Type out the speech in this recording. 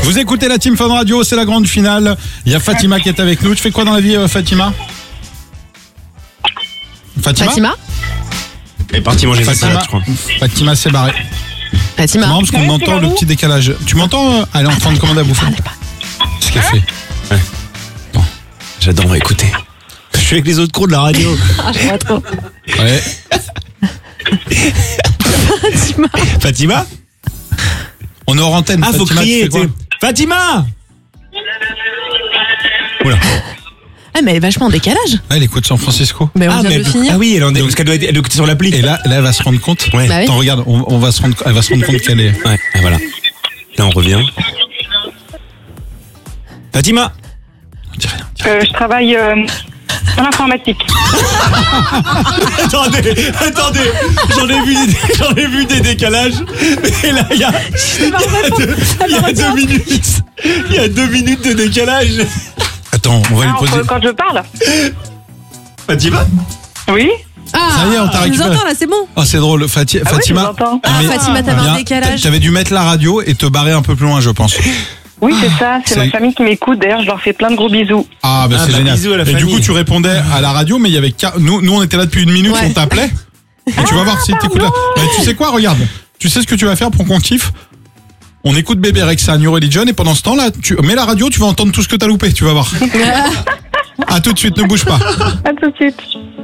Vous écoutez la Team Fun Radio, c'est la grande finale. Il y a Fatima qui est avec nous. Tu fais quoi dans la vie, Fatima? Fatima? Elle est partie manger sa salade, je crois. Fatima s'est barrée. C'est marrant parce qu'on entend le petit décalage. Tu m'entends? Elle est en train de commander à bouffer. Qu'est-ce qu'elle fait? Ouais. Bon. J'adore écouter. Je suis avec les autres cons de la radio. Je vois trop. Ouais. Fatima? On est hors antenne. Ah, faut Fatima, crier, tu fais quoi? Fatima! Oula. Ah, mais elle est vachement en décalage. Elle écoute San Francisco. Mais on vient de finir. Ah oui, parce qu'elle doit être sur l'appli. Et là, elle va se rendre compte. Ouais. Bah oui. Attends, regarde, elle va se rendre compte qu'elle est. Ouais, ah, voilà. Là, on revient. Fatima? On dit rien. Je travaille dans l'informatique. Attendez, j'en ai vu des décalages. Et là, il y a 2 minutes. Il y a 2 minutes de décalage. Attends, on va lui poser. Quand je parle. Fatima? Oui. Ça y est, on t'a tu nous récupéré. entends là, c'est bon. Oh, c'est drôle. Fatima. je vous entends. Fatima, t'avais un décalage. T'avais dû mettre la radio et te barrer un peu plus loin, je pense. Oui, c'est ça. C'est ma famille qui m'écoute. D'ailleurs, je leur fais plein de gros bisous. Ah, bah c'est génial. bisous à la et du famille. coup, tu répondais à la radio, mais il y avait nous, on était là depuis 1 minute, Ouais. on t'appelait. Et tu vas voir si t'écoutes là. Mais tu sais quoi, regarde. Tu sais ce que tu vas faire pour qu'on kiffe? On écoute Bébé Rexha, New Religion, et pendant ce temps-là, tu mets la radio, tu vas entendre tout ce que t'as loupé, tu vas voir. À tout de suite, ne bouge pas. À tout de suite.